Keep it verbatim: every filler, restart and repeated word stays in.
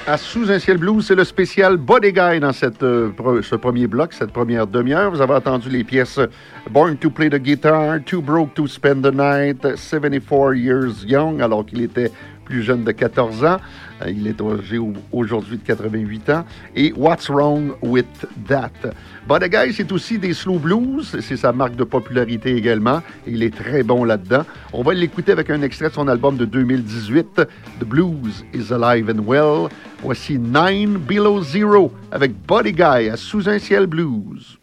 À Sous un ciel blues, c'est le spécial Body Guy dans cette, euh, pre- ce premier bloc, cette première demi-heure. Vous avez entendu les pièces Born to Play the Guitar, Too Broke to Spend the Night, seventy-four Years Young, alors qu'il était plus jeune de quatorze ans. Euh, il est âgé aujourd'hui de quatre-vingt-huit ans. Et What's Wrong with That? Body Guy, c'est aussi des slow blues. C'est sa marque de popularité également. Et il est très bon là-dedans. On va l'écouter avec un extrait de son album de deux mille dix-huit, The Blues is Alive and Well. Voici Nine Below Zero avec Body Guy à Sous un ciel blues.